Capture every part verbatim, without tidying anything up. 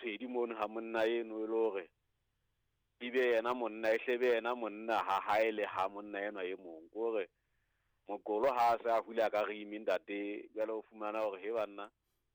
tshedi mono ha monna eno e le hore ibe yena monna e hlebe yena monna ha haele ha monna eno e mong gore mokolo ha se a hula ka re imindate bjale o fumana hore he banna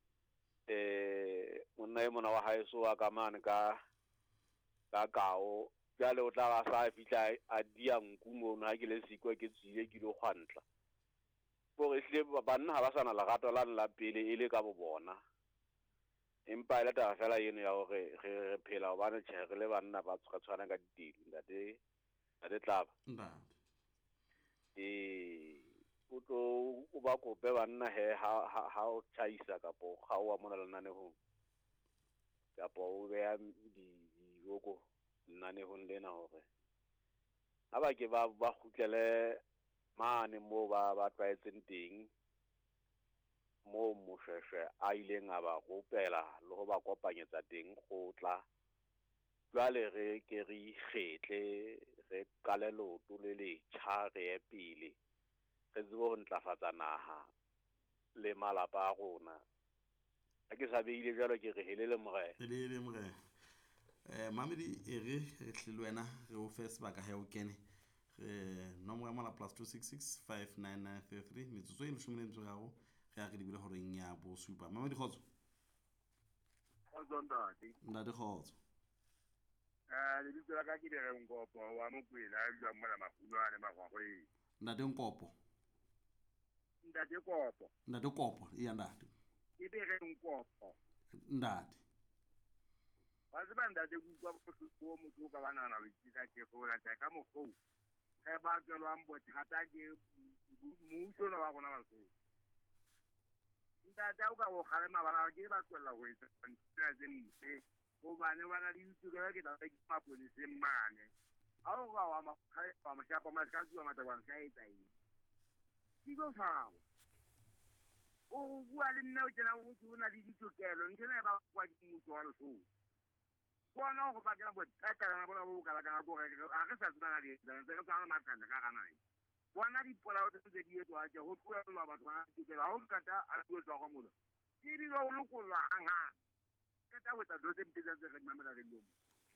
eh monna e mona wa hae so a kamane ka ka kao bjale o tla ba sa fitla a dia nku mono ha ke le sikwa ke tsile ke lo khwantla gore hle banna ha ba sana lagato la la pele ile ka bo bona empa ile ta fela yeno ya hore re phela ba ne tshege le banna ba tshwa tshwana ka ditilo ndate ndate tlaba ndate eh o tlo o ba go be banna he ha ha o chaisa ka po ga o amona lana ne ho ka po o be ya di di go nane ho ndena hore aba ke ba ba khutlele mane mo ba ba tsaetseng teng mo mosheshe a ile nga ba go pela le go ba kopanyetsa teng go tla jwale re ke re kgetle re kalelo to le le tša re epile re tsebo go ntlafatsa naha le malapa a rona a ke sa beile jalo ke re helele morena le le morena eh mamedi e re re hlile wena re o fe sebaka ha o kene re nomoro ya mala plus two six six five nine nine three three metsotso e leshome le metso gago ge a re dibile gore eng ya bo supa mamedi khotso khotso ndati ndati khotso eh le ditla ka ke dire ngopo wa mo kwela a jwa mala mafulo a le magwagwe ndati nkopo ndati kopo ndati kopo ya ndati ke dire ngopo ndati ba se ba ndati ku kwa mo mo ka bana na le tsika ke go la ka mo go ga ba ke lo ambo thata ke mo so na ba gona ba so ndati o ka go gale mabara ke ba kwela go etsa ntse tse ntse go bana bana di tsukela ke ta ke mapone se mane a o ga wa ma ga ba ma shapa ma ka tswa mata wa ka etsa eng di go fa o bua le nna o tsena o tsuna di ditokelo ntse ba kwa di motho wa so bona go ba ke bo tata na bona bo ka ka go re a re sa tsana di tsana tse ka tsana makana ka kana ai bona di pola o tse di etwa ja go tloela ba batho ba ditokelo a o kata a tlo tswa go mola ke di go lokolla hanga kata wetsa doze mpitsa tse re mamela re lomo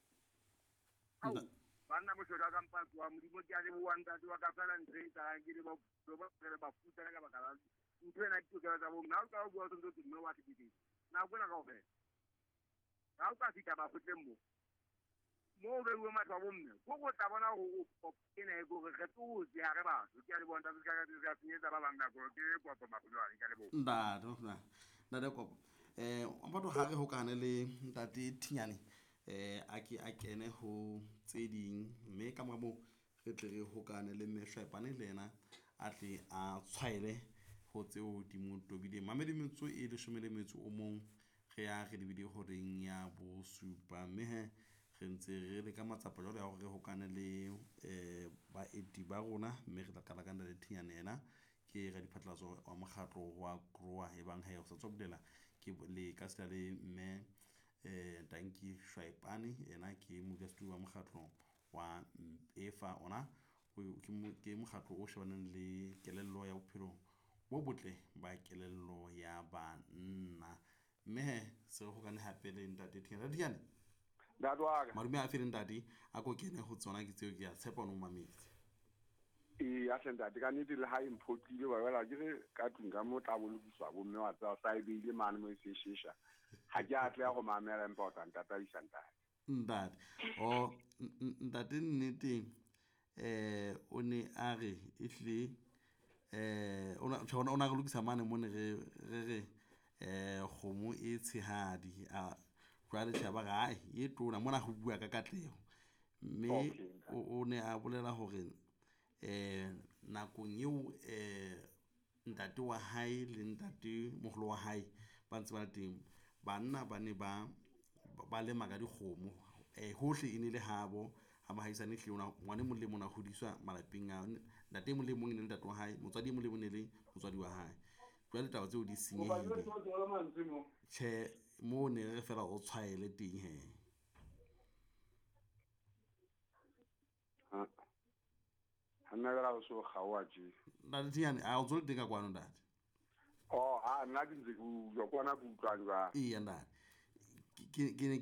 au bana mo shoda ka mpa tswa modimo ke a le buanta twa ka fela ntle tsa ke le ba ba re ba futa ka baka la ntwena ke tokela tsa bo nna o ka go tlo tlo wa tibiti na bona ka ofela ga o ka fita ba gotleng mo mo be o matwa bomme go go tla bona go ke ne go re ge tso ya re ba ke a le bonta se ka ka senyetsa ba banga go ke go pa magolwane ka le bo nda do na nda de kopo eh o batho ga re go kana le ntate Thinyane eh a ke a kene ho tse ding mme ka mo re tle re go kana le meshepane le ena a tle a tshwaile go tseo di mo tobile mamedi metso e le shome le metso o mong ge ya ge di video goreng ya bo supa mme he ge ntse re le ka matsapa jalo ya gore re go kana le eh ba edi ba rona mme re tla kala ka ntate Thinyane ena ke ga diphatlatso wa mokgatlo wa groa e bang he o sa tsobdela ke le ka sela le mme eh Danki Shwaipane ena ke modulasetulo wa mokgatlo wa efa ona ke mokgatlo o shebaneng le kelello ya bophelo bo botle ba kelello ya banna mme se go kana hape le ntate Thinyane Thinyane dadwa marume a fere ntate a go kene go tsona ke tseo ke a tshepa no mametse e a senta di ka nete le ha impotile ba bela ke ka tunga mo tla bo lukiswa bo mme wa tsa sa ibile mane mo se shisha ha ke a tla go mamela important tata di santa ntate o ntate nnete eh o ne a re ihle eh ona tsona ona go lukisa mane mo ne re re eh gomo e tshehadi a jwale tshaba ga e tona mona go bua ka katlego mme o ne a bolela hore eh nakong eo eh ntate wa hae le ntate mogolo wa hae ba ntse ba teng banna ba ne ba ba le maga di gomo eh hohle ine le habo ha mahaisane hle ona ngwane mo le mona hodiswa malapeng a ntate mo le mong ne ntate wa hae motswadi mo le mo ne le motswadi wa hae jwale taba tseo di senyehile che mo ne re fela o tshwaele teng he ha hanna ga o so khawa ji ntate Thinyane a o tsole teng kwano ntate oh ha nna ke ntse go yo kwana go utlwa jwa e ya ntate ke ke